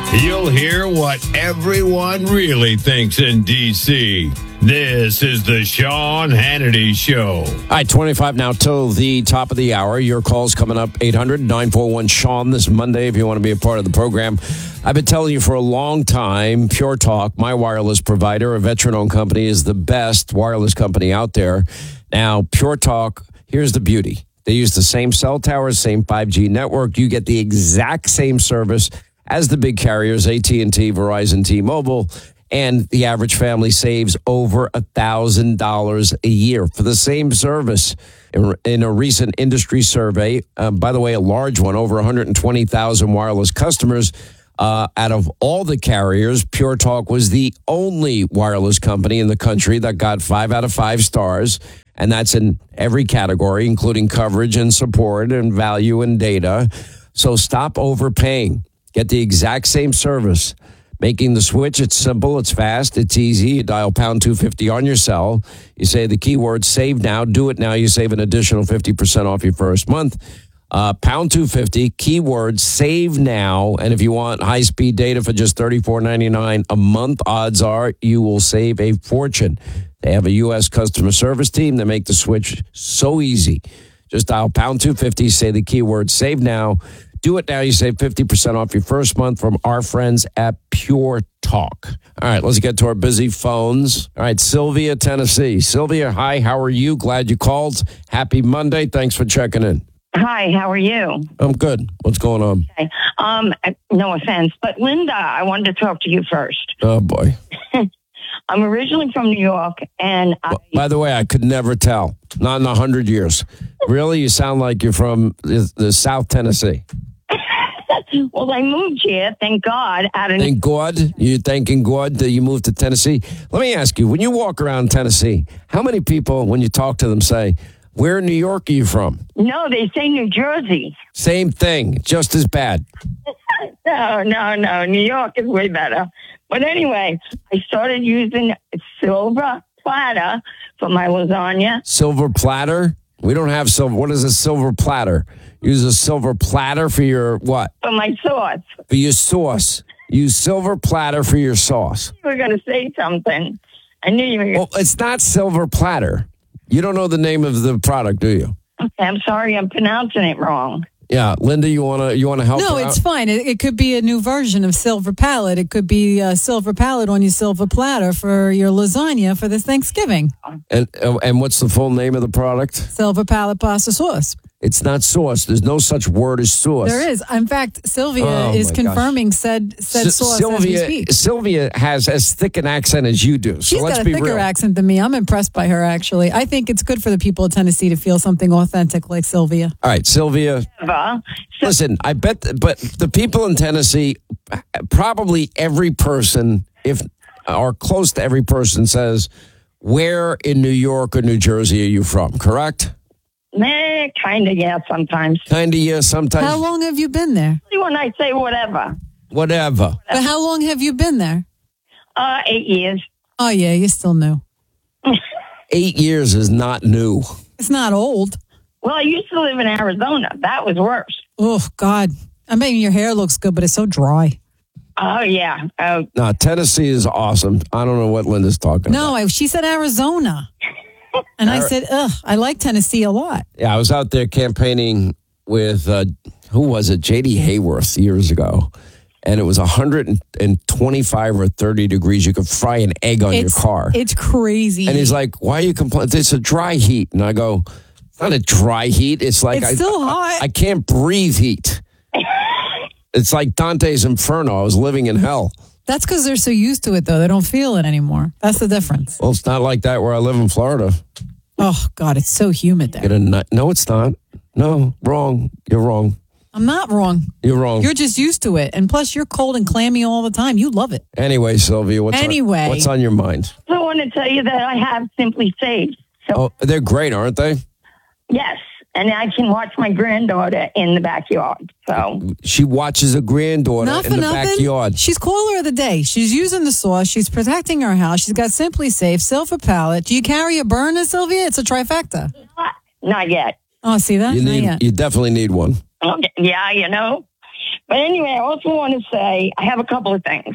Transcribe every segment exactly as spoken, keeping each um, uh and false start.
You'll hear what everyone really thinks in D C. This is the Sean Hannity Show. All right, twenty-five now till the top of the hour. Your call's coming up, eight hundred nine four one Sean this Monday if you want to be a part of the program. I've been telling you for a long time, Pure Talk, my wireless provider, a veteran-owned company, is the best wireless company out there. Now, Pure Talk, here's the beauty. They use the same cell towers, same five G network. You get the exact same service as the big carriers, A T and T, Verizon, T-Mobile, and the average family saves over one thousand dollars a year for the same service. In, in a recent industry survey, uh, by the way, a large one, over one hundred twenty thousand wireless customers, uh, out of all the carriers, Pure Talk was the only wireless company in the country that got five out of five stars, and that's in every category, including coverage and support and value and data. So stop overpaying. Get the exact same service. Making the switch, it's simple, it's fast, it's easy. You dial pound two fifty on your cell. You say the keyword save now, do it now. You save an additional fifty percent off your first month. Uh, pound two fifty, keyword save now. And if you want high-speed data for just thirty-four ninety-nine a month, odds are you will save a fortune. They have a U S customer service team that make the switch so easy. Just dial pound two fifty, say the keyword save now. Do it now. You save fifty percent off your first month from our friends at Pure Talk. All right, let's get to our busy phones. All right, Sylvia, Tennessee. Sylvia, hi, how are you? Glad you called. Happy Monday. Thanks for checking in. Hi, how are you? I'm good. What's going on? Okay. Um, no offense, but Linda, I wanted to talk to you first. Oh, boy. I'm originally from New York, and I... By the way, I could never tell. Not in a hundred years. Really? You sound like you're from the, the South Tennessee. Well, I moved here, thank God. Out of Thank God? You're thanking God that you moved to Tennessee? Let me ask you, when you walk around Tennessee, how many people, when you talk to them, say, where in New York are you from? No, they say New Jersey. Same thing, just as bad. No, no, no. New York is way better. But anyway, I started using silver platter for my lasagna. Silver platter? We don't have silver. What is a silver platter? Use a silver platter for your what? For my sauce. For your sauce. Use silver platter for your sauce. You were going to say something. I knew you were going to. Well, it's not silver platter. You don't know the name of the product, do you? Okay, I'm sorry, I'm pronouncing it wrong. Yeah, Linda, you wanna you wanna help? No, her it's out? fine. It, it could be a new version of silver palette. It could be a silver palette on your silver platter for your lasagna for this Thanksgiving. And and what's the full name of the product? Silver palette pasta sauce. It's not sauce. There's no such word as sauce. There is. In fact, Sylvia Oh, is my confirming said said S- sauce Sylvia, as we speak. Sylvia has as thick an accent as you do. So She's let's got a be thicker real. accent than me. I'm impressed by her, actually. I think it's good for the people of Tennessee to feel something authentic like Sylvia. All right, Sylvia. Ever. So, Listen, I bet, th- but the people in Tennessee, probably every person, if or close to every person, says, "Where in New York or New Jersey are you from?" Correct? meh, kind of, yeah, sometimes. Kind of, yeah. Sometimes, How long have you been there? When I say whatever. whatever. But how long have you been there? Uh, eight years. Oh, yeah, you're still new. Eight years is not new. It's not old. Well, I used to live in Arizona. That was worse. Oh, God. I mean, your hair looks good, but it's so dry. Oh, yeah. Oh, No, Tennessee is awesome. I don't know what Linda's talking No, about. I, she said Arizona. And I said, ugh, I like Tennessee a lot. Yeah, I was out there campaigning with, uh, who was it? J D Hayworth years ago. And it was one hundred twenty-five or thirty degrees. You could fry an egg on It's, your car. it's crazy. And he's like, why are you complaining? It's a dry heat. And I go, it's not a dry heat. It's like, It's I, still I- hot. I can't breathe heat. It's like Dante's Inferno. I was living in hell. That's because they're so used to it, though. They don't feel it anymore. That's the difference. Well, it's not like that where I live in Florida. Oh, God, it's so humid there. Get a nut. No, it's not. No, wrong. You're wrong. I'm not wrong. You're wrong. You're just used to it. And plus, you're cold and clammy all the time. You love it. Anyway, Sylvia, what's, Anyway. on, what's on your mind? I want to tell you that I have Simply Safe. So, Oh, they're great, aren't they? yes. And I can watch my granddaughter in the backyard. So, She watches a granddaughter Not in for the nothing. backyard. She's caller of the day. She's using the sauce. She's protecting her house. She's got Simply Safe, silver palette. Do you carry a burner, Sylvia? It's a trifecta. not yet. Oh, see that? You Not need. yet. You definitely need one. Okay. Yeah, you know. But anyway, I also want to say I have a couple of things.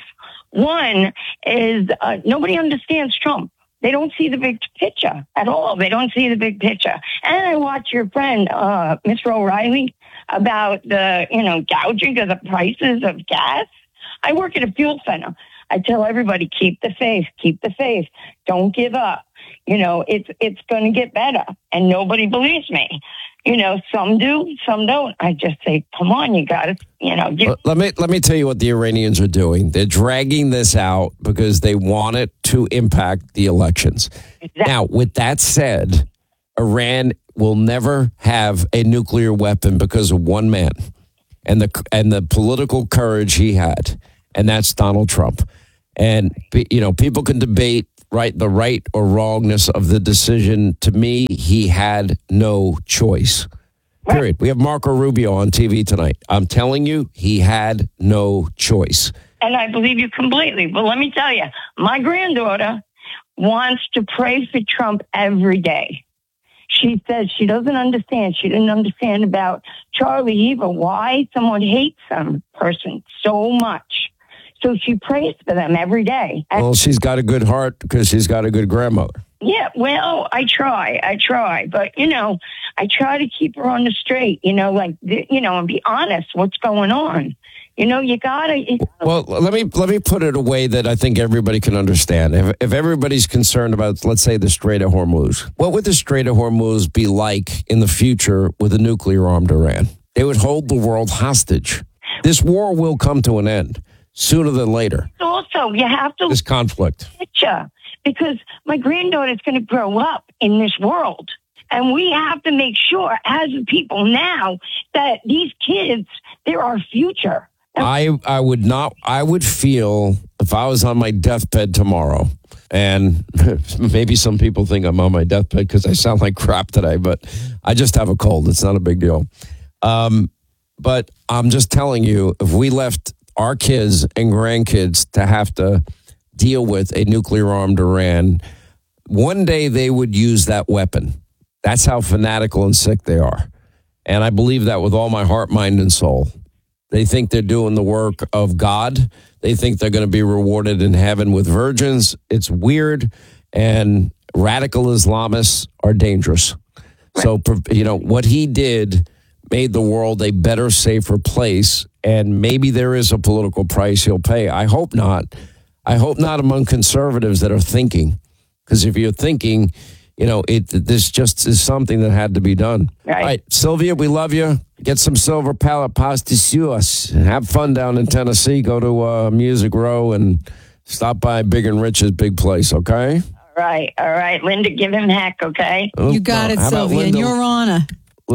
One is uh, nobody understands Trump. They don't see the big picture at all. They don't see the big picture. And I watch your friend, uh, Mister O'Reilly, about the, you know, gouging of the prices of gas. I work at a fuel center. I tell everybody, keep the faith, keep the faith. Don't give up. You know, it's it's going to get better. And nobody believes me. You know, some do, some don't. I just say, come on, you got to, you know. Give- let me let me tell you what the Iranians are doing. They're dragging this out because they want it to impact the elections. Exactly. Now, with that said, Iran will never have a nuclear weapon because of one man and the and the political courage he had, and that's Donald Trump. And, you know, people can debate right the right or wrongness of the decision. To me, he had no choice. Period. We have Marco Rubio on T V tonight. I'm telling you, he had no choice. And I believe you completely. But let me tell you, my granddaughter wants to pray for Trump every day. She says she doesn't understand. She didn't understand about Charlie either, why someone hates some person so much. So she prays for them every day. Well, she's got a good heart because she's got a good grandmother. Yeah, well, I try. I try. But, you know, I try to keep her on the straight, you know, like, you know, and be honest what's going on. You know, you got to. Well, let me let me put it a way that I think everybody can understand. If, if everybody's concerned about, let's say, the Strait of Hormuz, what would the Strait of Hormuz be like in the future with a nuclear-armed Iran? They would hold the world hostage. This war will come to an end sooner than later. Also, you have to. This conflict. Picture, because my granddaughter's going to grow up in this world. And we have to make sure, as people now, that these kids, they're our future. I, I would not, I would feel if I was on my deathbed tomorrow, and maybe some people think I'm on my deathbed because I sound like crap today, but I just have a cold. It's not a big deal. Um, but I'm just telling you, if we left our kids and grandkids to have to deal with a nuclear-armed Iran, one day they would use that weapon. That's how fanatical and sick they are. And I believe that with all my heart, mind, and soul. They think they're doing the work of God. They think they're going to be rewarded in heaven with virgins. It's weird, and radical Islamists are dangerous. So, you know, what he did made the world a better, safer place, and maybe there is a political price he'll pay. I hope not. I hope not among conservatives that are thinking, because if you're thinking, you know, it this just is something that had to be done. Right. All right, Sylvia, we love you. Get some silver palette pastillas. Have fun down in Tennessee. Go to uh, Music Row and stop by Big and Rich's big place, okay? All right, all right. Linda, give him heck, okay? You got it, How about Sylvia, and Linda- you're on a.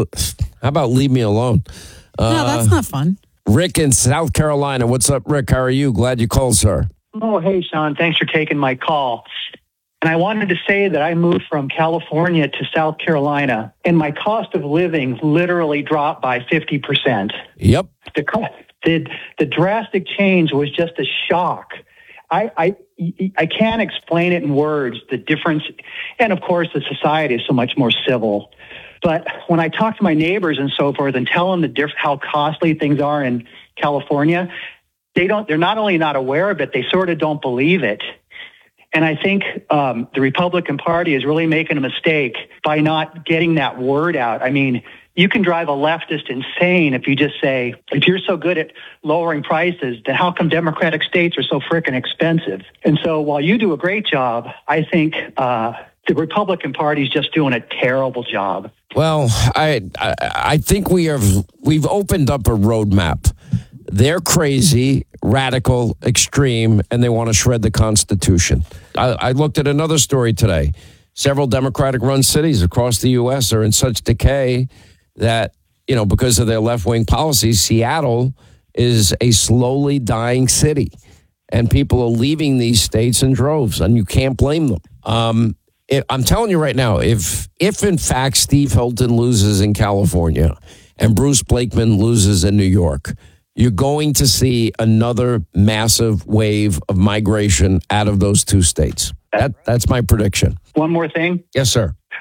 How about leave me alone? Uh, No, that's not fun. Rick in South Carolina. What's up, Rick? How are you? Glad you called, sir. Oh, hey, Sean. Thanks for taking my call. And I wanted to say that I moved from California to South Carolina, and my cost of living literally dropped by fifty percent. Yep. The, co- the, the drastic change was just a shock. I, I, I can't explain it in words, the difference. And, of course, the society is so much more civil. But when I talk to my neighbors and so forth and tell them the diff- how costly things are in California, they don't, they're not only not aware of it, they sort of don't believe it. And I think um, the Republican Party is really making a mistake by not getting that word out. I mean, you can drive a leftist insane if you just say, if you're so good at lowering prices, then how come Democratic states are so frickin' expensive? And so while you do a great job, I think uh, the Republican Party is just doing a terrible job. Well, I, I I think we have we've opened up a roadmap. They're crazy, radical, extreme, and they want to shred the Constitution. I, I looked at another story today. Several Democratic-run cities across the U S are in such decay that, you know, because of their left-wing policies, Seattle is a slowly dying city. And people are leaving these states in droves, and you can't blame them. Um, it, I'm telling you right now, if if in fact Steve Hilton loses in California and Bruce Blakeman loses in New York, you're going to see another massive wave of migration out of those two states. That, that's my prediction. One more thing. Yes, sir.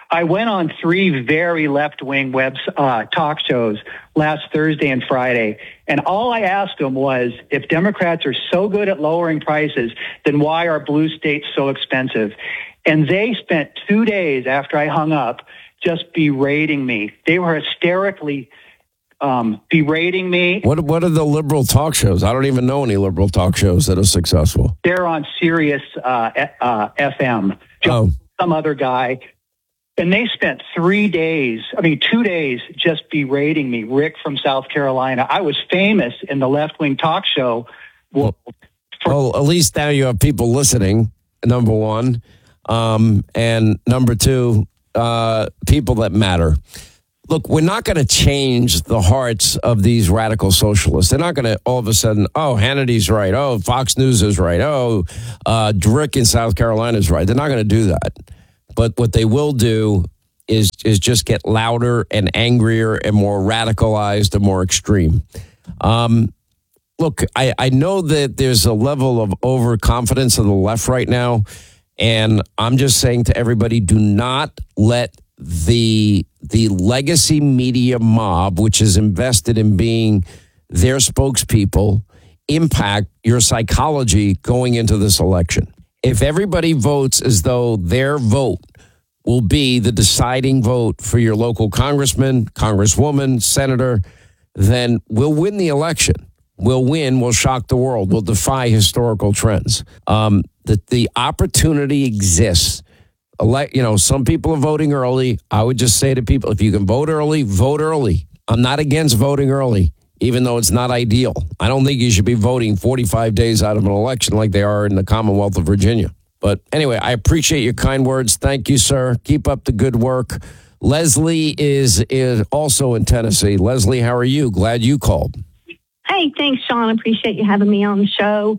I went on three very left-wing web uh, talk shows last Thursday and Friday, and all I asked them was, if Democrats are so good at lowering prices, then why are blue states so expensive? And they spent two days after I hung up just berating me. They were hysterically um, berating me. What What are the liberal talk shows? I don't even know any liberal talk shows that are successful. They're on Sirius uh, uh, F M. Oh. Some other guy. And they spent three days, I mean, two days just berating me. Rick from South Carolina. I was famous in the left-wing talk show world. For- well, at least now you have people listening, number one. Um, and number two, uh, people that matter. Look, we're not going to change the hearts of these radical socialists. They're not going to all of a sudden, oh, Hannity's right. Oh, Fox News is right. Oh, uh, Rick in South Carolina is right. They're not going to do that. But what they will do is is just get louder and angrier and more radicalized and more extreme. Um, look, I, I know that there's a level of overconfidence of the left right now. And I'm just saying to everybody, do not let the the legacy media mob, which is invested in being their spokespeople, impact your psychology going into this election. If everybody votes as though their vote will be the deciding vote for your local congressman, congresswoman, senator, then we'll win the election. We'll win. We'll shock the world. We'll defy historical trends. Um, the, the opportunity exists. Elect, you know, some people are voting early. I would just say to people, if you can vote early, vote early. I'm not against voting early, even though it's not ideal. I don't think you should be voting forty-five days out of an election like they are in the Commonwealth of Virginia. But anyway, I appreciate your kind words. Thank you, sir. Keep up the good work. Leslie is, is also in Tennessee. Leslie, how are you? Glad you called. Hey, thanks, Sean. Appreciate you having me on the show.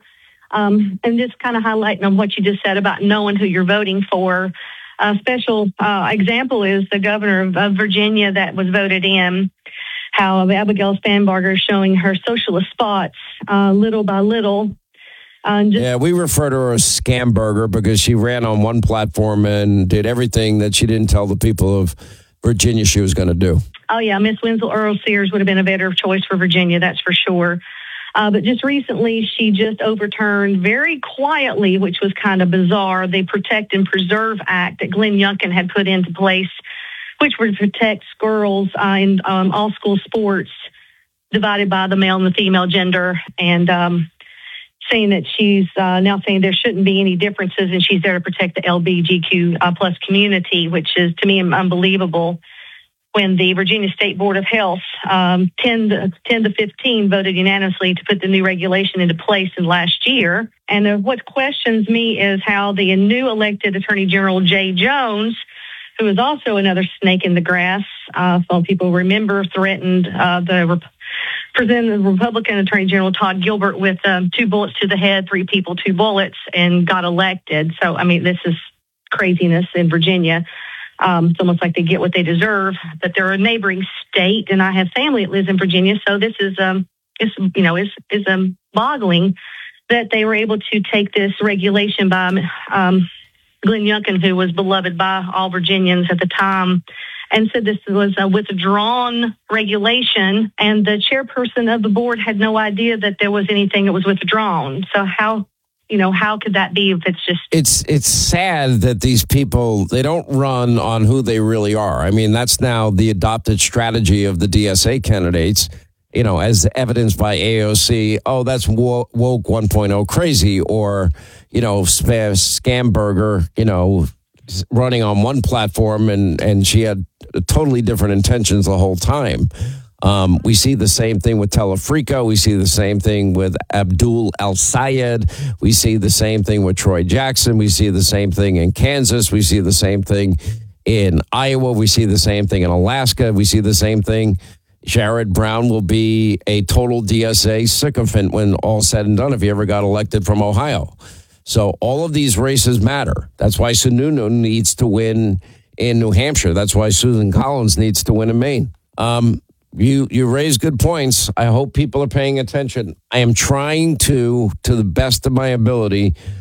Um, and just kind of highlighting on what you just said about knowing who you're voting for. A special uh, example is the governor of, of Virginia that was voted in, how Abigail Spanberger is showing her socialist spots uh, little by little. Uh, just- yeah, we refer to her as Scamberger because she ran on one platform and did everything that she didn't tell the people of Virginia she was going to do. Oh, yeah, Miss Winslow Earl Sears would have been a better choice for Virginia, that's for sure. Uh, but just recently, she just overturned very quietly, which was kind of bizarre, the Protect and Preserve Act that Glenn Youngkin had put into place, which would protect girls uh, in um, all school sports divided by the male and the female gender, and um, saying that she's uh, now saying there shouldn't be any differences, and she's there to protect the L G B T Q uh, plus community, which is, to me, unbelievable. When the Virginia State Board of Health, um, ten to fifteen, voted unanimously to put the new regulation into place in last year. And uh, what questions me is how the new elected Attorney General Jay Jones, who is also another snake in the grass, uh, some people remember, threatened uh, the Rep- presented the Republican Attorney General Todd Gilbert with um, two bullets to the head, three people, two bullets, and got elected. So, I mean, this is craziness in Virginia. Um, it's almost like they get what they deserve, but they're a neighboring state, and I have family that lives in Virginia, so this is, um, is you know, is is um, boggling that they were able to take this regulation by um, Glenn Youngkin, who was beloved by all Virginians at the time, and said this was a withdrawn regulation, and the chairperson of the board had no idea that there was anything that was withdrawn. So how? You know, how could that be if it's just... It's it's sad that these people, they don't run on who they really are. I mean, that's now the adopted strategy of the D S A candidates, you know, as evidenced by A O C. Oh, that's woke one point oh crazy. Or, you know, Scamberger, you know, running on one platform and, and she had totally different intentions the whole time. Um, we see the same thing with Telefrico. We see the same thing with Abdul El-Sayed. We see the same thing with Troy Jackson. We see the same thing in Kansas. We see the same thing in Iowa. We see the same thing in Alaska. We see the same thing. Sherrod Brown will be a total D S A sycophant when all's said and done if he ever got elected from Ohio. So all of these races matter. That's why Sununu needs to win in New Hampshire. That's why Susan Collins needs to win in Maine. Um, You you raise good points. I hope people are paying attention. I am trying to, to the best of my ability,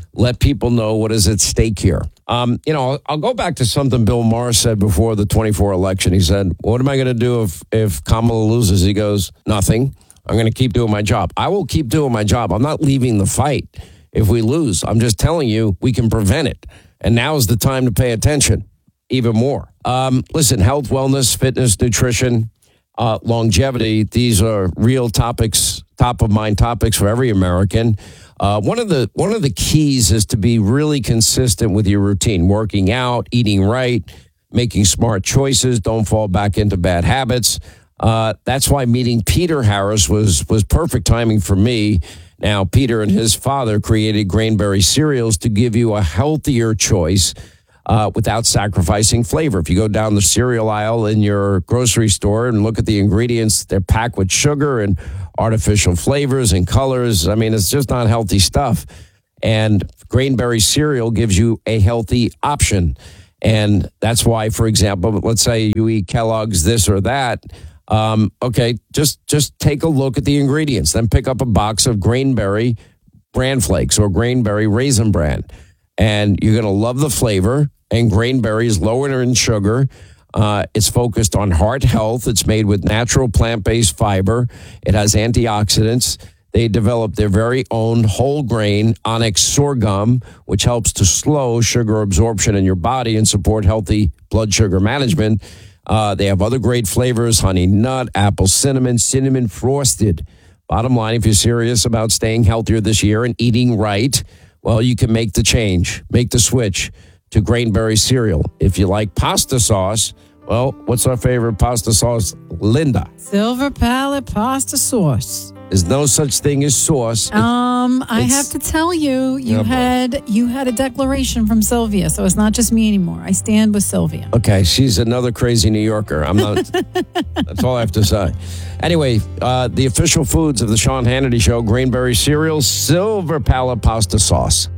let people know what is at stake here. Um, you know, I'll, I'll go back to something Bill Maher said before the twenty-four election. He said, what am I going to do if, if Kamala loses? He goes, nothing. I'm going to keep doing my job. I will keep doing my job. I'm not leaving the fight if we lose. I'm just telling you we can prevent it. And now is the time to pay attention even more. Um, listen, health, wellness, fitness, nutrition, uh, longevity, these are real topics, top of mind topics for every American. Uh, one of the one of the keys is to be really consistent with your routine, working out, eating right, making smart choices, don't fall back into bad habits. Uh, that's why meeting Peter Harris was was perfect timing for me. Now, Peter and his father created Grainberry cereals to give you a healthier choice uh, without sacrificing flavor. If you go down the cereal aisle in your grocery store and look at the ingredients, they're packed with sugar and artificial flavors and colors. I mean, it's just not healthy stuff. And Grainberry cereal gives you a healthy option. And that's why, for example, let's say you eat Kellogg's this or that. Um, okay, just just take a look at the ingredients. Then pick up a box of Grainberry Bran Flakes or Grainberry Raisin Bran. And you're going to love the flavor. And Grainberry is lower in sugar. Uh, it's focused on heart health. It's made with natural plant-based fiber. It has antioxidants. They developed their very own whole grain Onyx sorghum, which helps to slow sugar absorption in your body and support healthy blood sugar management. Uh, they have other great flavors, honey nut, apple cinnamon, cinnamon frosted. Bottom line, if you're serious about staying healthier this year and eating right, well, you can make the change, make the switch to Grainberry cereal. If you like pasta sauce, well, what's our favorite pasta sauce? Linda. Silver Palette pasta sauce. There's no such thing as sauce. Um, I have to tell you, you Yeah, had you had a declaration from Sylvia, so it's not just me anymore. I stand with Sylvia. Okay, she's another crazy New Yorker. I'm not. That's all I have to say. Anyway, uh, the official foods of the Sean Hannity Show: Grainberry cereal, Silver Palette pasta sauce.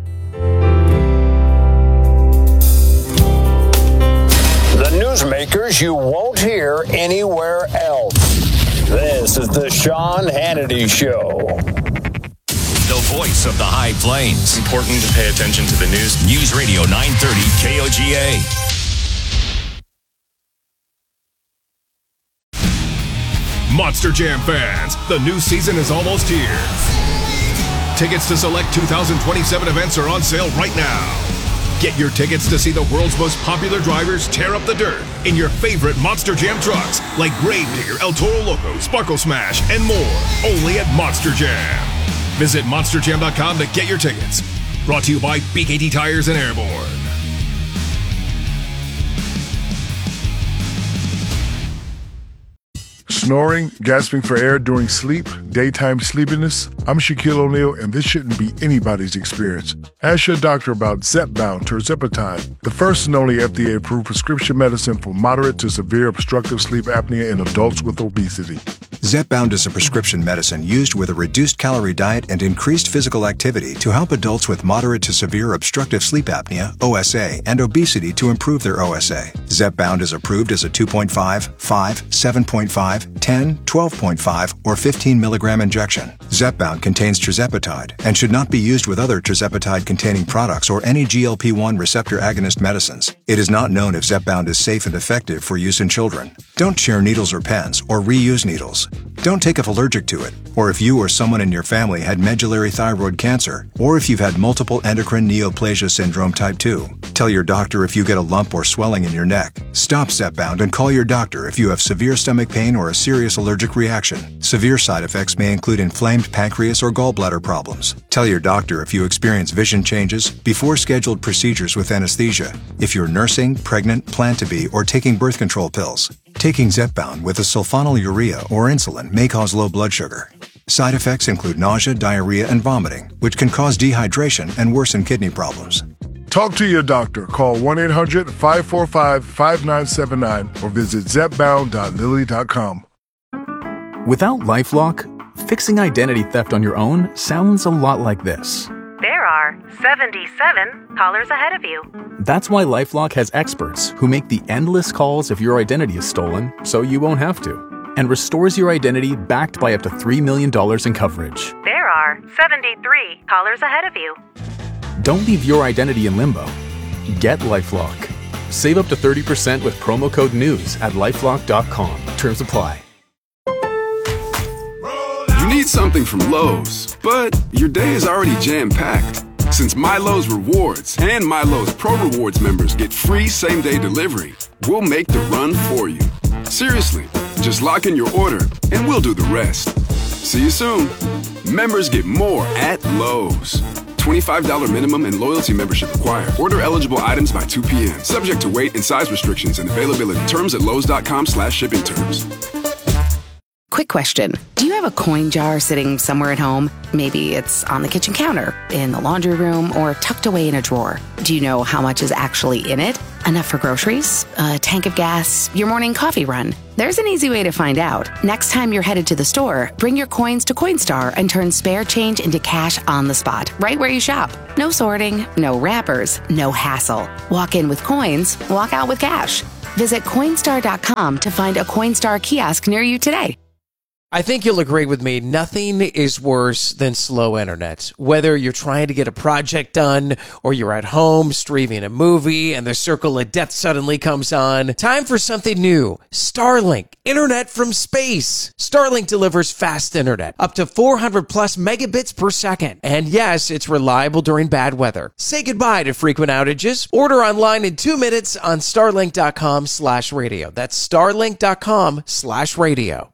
The newsmakers you won't hear anywhere else. This is the Sean Hannity Show. The voice of the High Plains. Important to pay attention to the news. News Radio nine thirty K O G A. Monster Jam fans, the new season is almost here. Tickets to select two thousand twenty-seven events are on sale right now. Get your tickets to see the world's most popular drivers tear up the dirt in your favorite Monster Jam trucks like Gravedigger, El Toro Loco, Sparkle Smash, and more. Only at Monster Jam. Visit monster jam dot com to get your tickets. Brought to you by B K T Tires and Airborne. Snoring, gasping for air during sleep, daytime sleepiness? I'm Shaquille O'Neal, and this shouldn't be anybody's experience. Ask your doctor about Zepbound tirzepatide, the first and only F D A-approved prescription medicine for moderate to severe obstructive sleep apnea in adults with obesity. Zepbound is a prescription medicine used with a reduced calorie diet and increased physical activity to help adults with moderate to severe obstructive sleep apnea, O S A, and obesity to improve their O S A. Zepbound is approved as a two point five, five, seven point five, ten, twelve point five, or fifteen milligram injection. Zepbound contains tirzepatide and should not be used with other tirzepatide-containing products or any G L P one receptor agonist medicines. It is not known if Zepbound is safe and effective for use in children. Don't share needles or pens or reuse needles. Don't take if allergic to it, or if you or someone in your family had medullary thyroid cancer, or if you've had multiple endocrine neoplasia syndrome type two. Tell your doctor if you get a lump or swelling in your neck. Stop Zepbound and call your doctor if you have severe stomach pain or a serious allergic reaction. Severe side effects may include inflamed pancreas or gallbladder problems. Tell your doctor if you experience vision changes before scheduled procedures with anesthesia, if you're nursing, pregnant, plan to be, or taking birth control pills. Taking Zepbound with a sulfonylurea or insulin may cause low blood sugar. Side effects include nausea, diarrhea, and vomiting, which can cause dehydration and worsen kidney problems. Talk to your doctor. Call one eight hundred, five four five, five nine seven nine or visit zepbound dot lilly dot com. Without LifeLock, fixing identity theft on your own sounds a lot like this. There are seventy-seven callers ahead of you. That's why LifeLock has experts who make the endless calls if your identity is stolen, so you won't have to, and restores your identity backed by up to three million dollars in coverage. There are seventy-three callers ahead of you. Don't leave your identity in limbo. Get LifeLock. Save up to thirty percent with promo code NEWS at lifelock dot com. Terms apply. You need something from Lowe's, but your day is already jam-packed. Since MyLowe's Rewards and MyLowe's Pro Rewards members get free same-day delivery, we'll make the run for you. Seriously, just lock in your order and we'll do the rest. See you soon. Members get more at Lowe's. twenty-five dollars minimum and loyalty membership required. Order eligible items by two p.m. Subject to weight and size restrictions and availability. Terms at lowes.com slash shipping terms. Quick question. Do you have a coin jar sitting somewhere at home? Maybe it's on the kitchen counter, in the laundry room, or tucked away in a drawer. Do you know how much is actually in it? Enough for groceries? A tank of gas? Your morning coffee run? There's an easy way to find out. Next time you're headed to the store, bring your coins to Coinstar and turn spare change into cash on the spot, right where you shop. No sorting, no wrappers, no hassle. Walk in with coins, walk out with cash. Visit Coinstar dot com to find a Coinstar kiosk near you today. I think you'll agree with me. Nothing is worse than slow internet. Whether you're trying to get a project done or you're at home streaming a movie and the circle of death suddenly comes on. Time for something new. Starlink. Internet from space. Starlink delivers fast internet. Up to four hundred plus megabits per second. And yes, it's reliable during bad weather. Say goodbye to frequent outages. Order online in two minutes on starlink dot com slash radio. That's starlink dot com slash radio.